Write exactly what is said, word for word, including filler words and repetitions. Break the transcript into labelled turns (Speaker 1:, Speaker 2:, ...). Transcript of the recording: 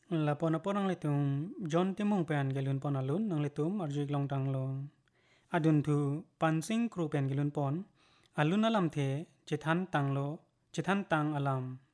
Speaker 1: La pona ponang letum John Timung pen gelun pon alun nang letum arjuik long tang lo adun thu pansing kru pen gelun pon alun alam the chethan tang lo chethan tang alam